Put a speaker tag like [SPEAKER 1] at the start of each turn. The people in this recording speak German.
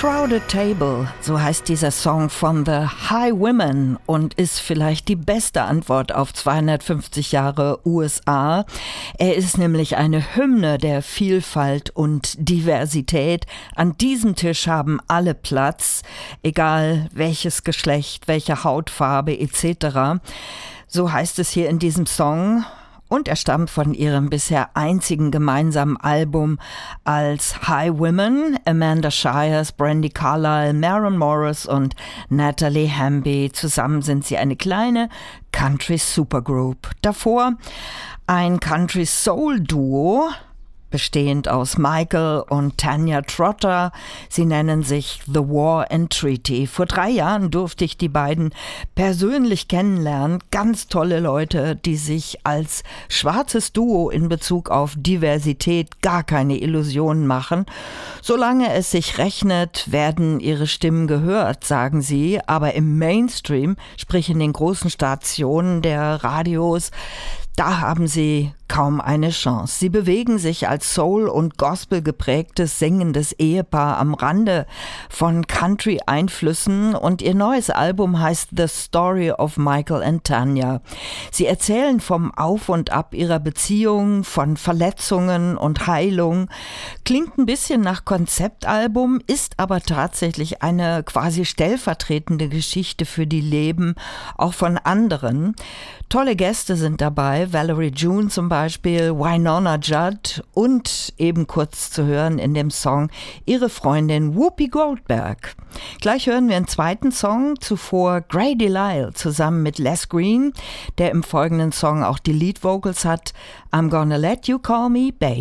[SPEAKER 1] Crowded Table, so heißt dieser Song von The Highwomen und ist vielleicht die beste Antwort auf 250 Jahre USA. Er ist nämlich eine Hymne der Vielfalt und Diversität. An diesem Tisch haben alle Platz, egal welches Geschlecht, welche Hautfarbe etc. So heißt es hier in diesem Song. Und er stammt von ihrem bisher einzigen gemeinsamen Album als Highwomen. Amanda Shires, Brandi Carlile, Maren Morris und Natalie Hamby. Zusammen sind sie eine kleine Country Supergroup. Davor ein Country Soul Duo, bestehend aus Michael und Tanya Trotter. Sie nennen sich The War and Treaty. Vor 3 Jahren durfte ich die beiden persönlich kennenlernen. Ganz tolle Leute, die sich als schwarzes Duo in Bezug auf Diversität gar keine Illusionen machen. Solange es sich rechnet, werden ihre Stimmen gehört, sagen sie. Aber im Mainstream, sprich in den großen Stationen der Radios, da haben sie kaum eine Chance. Sie bewegen sich als Soul- und Gospel geprägtes, singendes Ehepaar am Rande von Country-Einflüssen und ihr neues Album heißt The Story of Michael and Tanya. Sie erzählen vom Auf und Ab ihrer Beziehung, von Verletzungen und Heilung. Klingt ein bisschen nach Konzeptalbum, ist aber tatsächlich eine quasi stellvertretende Geschichte für die Leben auch von anderen. Tolle Gäste sind dabei, Valerie June zum Beispiel, Wynonna Judd und eben kurz zu hören in dem Song ihre Freundin Whoopi Goldberg. Gleich hören wir einen zweiten Song, zuvor Grady Lyle zusammen mit Les Green, der im folgenden Song auch die Lead Vocals hat. I'm Gonna Let You Call Me Baby.